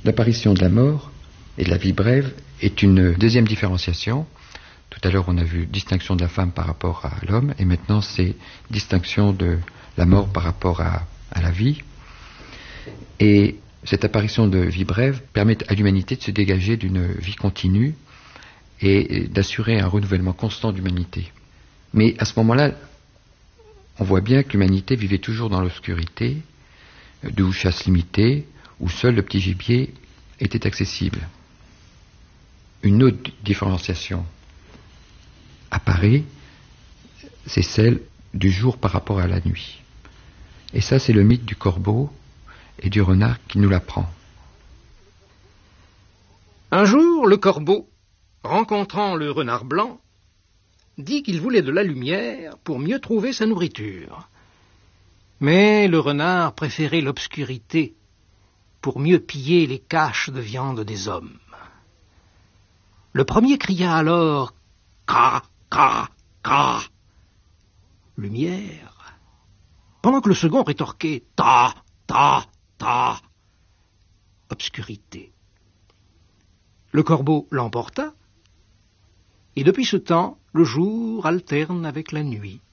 L'apparition de la mort et de la vie brève est une deuxième différenciation. Tout à l'heure, on a vu distinction de la femme par rapport à l'homme, et maintenant, c'est distinction de la mort par rapport à la vie. Et cette apparition de vie brève permet à l'humanité de se dégager d'une vie continue et d'assurer un renouvellement constant d'humanité. Mais à ce moment-là, on voit bien que l'humanité vivait toujours dans l'obscurité, d'où chasse limitée, où seul le petit gibier était accessible. Une autre différenciation apparaît, c'est celle du jour par rapport à la nuit. Et ça, c'est le mythe du corbeau et du renard qui nous l'apprend. Un jour, le corbeau, rencontrant le renard blanc, dit qu'il voulait de la lumière pour mieux trouver sa nourriture. Mais le renard préférait l'obscurité pour mieux piller les caches de viande des hommes. Le premier cria alors « Ca, ca, ca !» lumière, pendant que le second rétorquait « Ta, ta, ta !» obscurité. Le corbeau l'emporta, et depuis ce temps, le jour alterne avec la nuit.